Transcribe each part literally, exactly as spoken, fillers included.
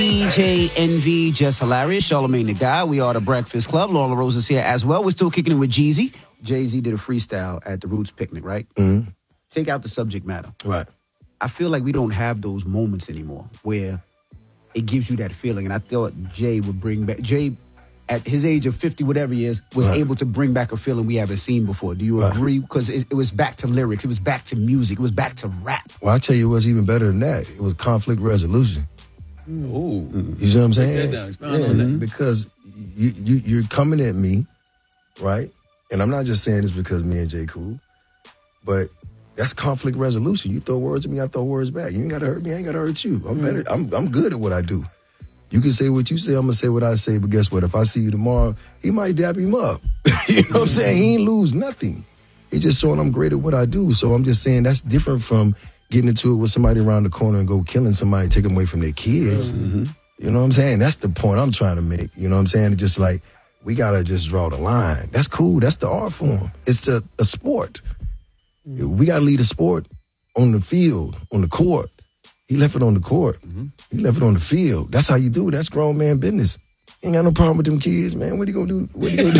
D J Envy, Just Hilarious, Charlamagne the Guy. We are the Breakfast Club. Laura Rose is here as well. We're still kicking it with Jeezy. Jay-Z did a freestyle at the Roots picnic, right? Mm-hmm. Take out the subject matter. Right. I feel like we don't have those moments anymore where it gives you that feeling. And I thought Jay would bring back, Jay, at his age of fifty, whatever he is, was right. able to bring back a feeling we haven't seen before. Do you right. agree? Because it, it was back to lyrics. It was back to music. It was back to rap. Well, I tell you what's even better than that. It was conflict resolution. Ooh. You see what I'm saying? That down. Yeah, on that. because you, you, you're coming at me, right? And I'm not just saying this because me and Jay cool, but that's conflict resolution. You throw words at me, I throw words back. You ain't got to hurt me, I ain't got to hurt you. I'm mm. better. I'm I'm good at what I do. You can say what you say, I'm going to say what I say, but guess what? If I see you tomorrow, he might dap him up. You know what I'm saying? He ain't lose nothing. He just showing I'm great at what I do. So I'm just saying that's different from getting into it with somebody around the corner and go killing somebody, take them away from their kids. Mm-hmm. You know what I'm saying? That's the point I'm trying to make. You know what I'm saying? It's just like, we got to just draw the line. That's cool. That's the art form. It's a, a sport. Mm-hmm. We got to lead the sport on the field, on the court. He left it on the court. Mm-hmm. He left it on the field. That's how you do it. That's grown man business. Ain't got no problem with them kids, man. What are you gonna do? What are you gonna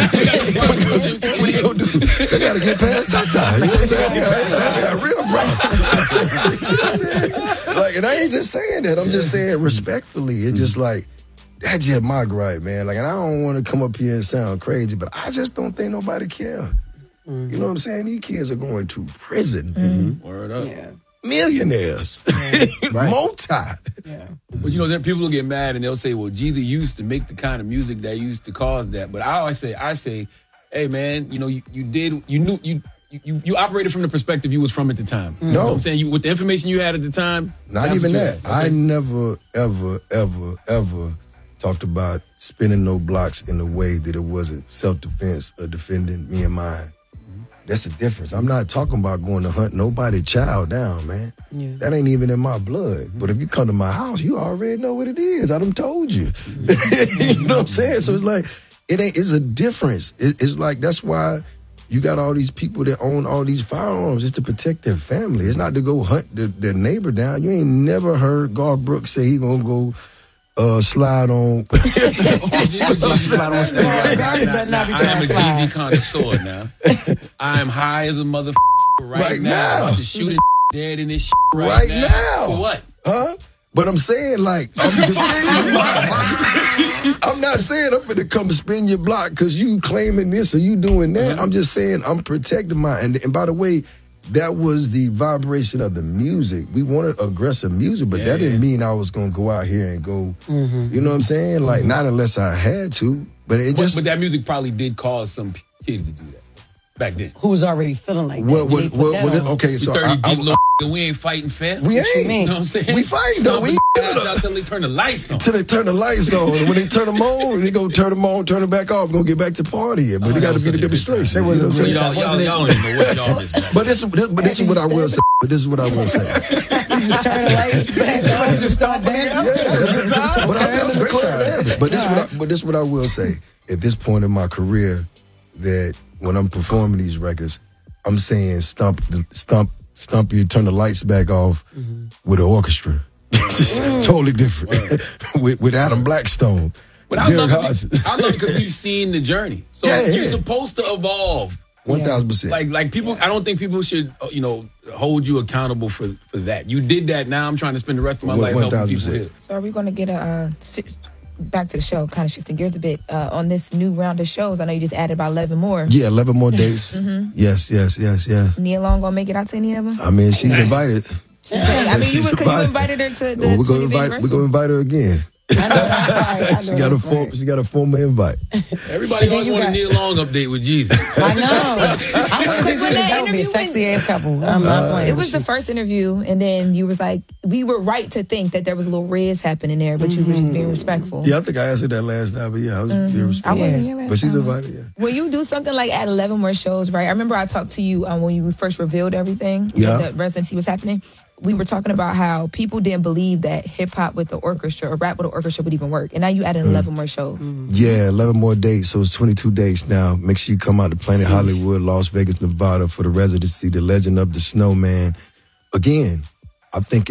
do? What are you gonna do? They gotta get past Tata. You know what I'm saying? They got, they got real problem. You know what I'm saying? Like, and I ain't just saying that. I'm just saying respectfully. It's just like, that's just my gripe, man. Like, and I don't want to come up here and sound crazy, but I just don't think nobody care. Mm-hmm. You know what I'm saying? These kids are going to prison. Mm-hmm. Word up. Yeah. Millionaires. Yeah. Right. Multi. Yeah. But you know, then people will get mad and they'll say, well, Jeezy used to make the kind of music that used to cause that. But I always say, I say, hey man, you know, you, you did, you knew, you, you you operated from the perspective you was from at the time. No. You know what I'm saying? You, with the information you had at the time. Not even that. Okay. I never, ever, ever, ever talked about spinning no blocks in a way that it wasn't self-defense or defending me and mine. That's the difference. I'm not talking about going to hunt nobody's child down, man. Yeah. That ain't even in my blood. Mm-hmm. But if you come to my house, you already know what it is. I done told you. Mm-hmm. You know what I'm saying? So it's like, it ain't, it's a difference. It, it's like, that's why you got all these people that own all these firearms just to protect their family. It's not to go hunt the, their neighbor down. You ain't never heard Garth Brooks say he gonna go Uh, slide on. slide on stage. I am a Jeezy connoisseur now. I am high as a motherfucker right, right now. now. I'm just shooting dead in this shit right, right now. now. For what? Huh? But I'm saying, like, I'm defending mine. I'm not saying I'm finna come spin your block because you claiming this or you doing that. Mm-hmm. I'm just saying I'm protecting mine. And, and by the way, that was the vibration of the music. We wanted aggressive music, but yeah, that didn't yeah. mean I was going to go out here and go, mm-hmm. you know what I'm saying? Like, mm-hmm. not unless I had to. But it just. But, but that music probably did cause some kids to do that back then. Who was already feeling like that? Well, well, well, well okay, so. thirty I, deep I, little we ain't fighting fair. We ain't. You know what I'm saying? We fighting, though. We ain't until they turn the lights on. Until they turn the lights on. And when they turn them on, they go turn them on, turn them back off. We're going to get back to partying. But oh, it got to be the demonstration. You know what I'm saying? Y'all, y'all, y'all don't even know what y'all is. But this, this, but this is what I will say. But this is what I will say. You just turn the lights back on and just start dancing? Yeah, that's the time. But I've been in the club. But this, what I, but this is what I will say. At this point in my career, that when I'm performing these records, I'm saying stump, stump, stump you, turn the lights back off mm-hmm. with an orchestra. mm. Totally different. with, with Adam Blackstone. But I love, it, I love it because you've seen the journey. So yeah, you're yeah. supposed to evolve. One thousand percent. Like, like people, I don't think people should, you know, hold you accountable for, for that. You did that. Now I'm trying to spend the rest of my life helping people here. So are we going to get a uh, back to the show? Kind of shifting gears a bit uh, on this new round of shows. I know you just added about eleven more. Yeah, eleven more dates. mm-hmm. Yes, yes, yes, yes. Nia Long gonna make it out to any of them? I mean, she's invited. She said, I mean, you, were, you invited her to the. Well, we're gonna invite. We're gonna invite her again. I know, I'm sorry. I know she got a form, she got a formal invite. Everybody always want a Nia Long update with Jeezy. I know. I'm going to that would be a sexy ass couple. I'm not playing. It was the first interview, and then you was like, we were right to think that there was a little riz happening there, but you were just being respectful. Yeah, I think I answered that last time, but yeah, I was mm-hmm. being respectful. I wasn't here last But she's time. invited, yeah. Will you do something like add eleven more shows, right? I remember I talked to you um, when you first revealed everything. Yeah. The residency was happening. We were talking about how people didn't believe that hip-hop with the orchestra or rap with the orchestra would even work. And now you added mm. eleven more shows. Mm. Yeah, eleven more dates. So it's twenty-two dates now. Make sure you come out to Planet Jeez. Hollywood, Las Vegas, Nevada for the residency, The Legend of the Snowman. Again, I think